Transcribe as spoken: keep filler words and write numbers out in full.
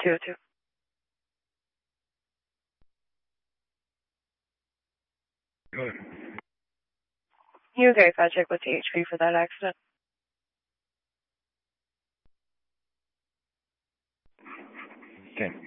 two oh two. Good. You verify check with T H P for that accident. Okay.